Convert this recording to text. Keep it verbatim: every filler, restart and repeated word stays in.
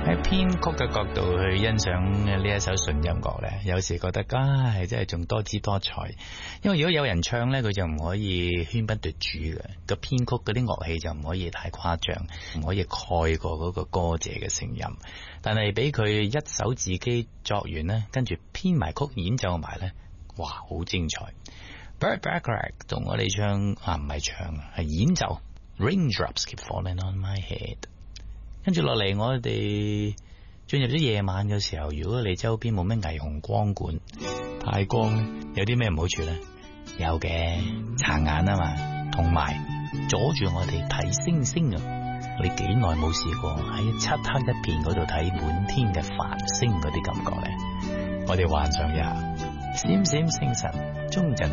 喺編曲嘅角度去欣賞呢一首純音樂咧，有時覺得唉，真係仲多姿多彩。因為如果有人唱咧，佢就唔可以喧賓奪主嘅，個編曲嗰啲樂器就唔可以太誇張，唔可以蓋過嗰個歌者嘅聲音。但係俾佢一手自己作完咧，跟住編埋曲演奏埋咧，哇，好精彩。Burt Bacharach 同我哋唱啊，唔係唱，係演奏 Raindrops Keep Falling on My Head。跟住落嚟，我哋進入咗夜晚嘅時候，如果你周邊冇咩霓虹光管，太光，有啲咩唔好處咧？有嘅，殘眼啊嘛，同埋阻住我哋睇星星啊！你幾耐冇試過喺漆黑一片嗰度睇滿天嘅繁星嗰啲感覺咧？我哋幻想一下，閃閃星辰，終陣。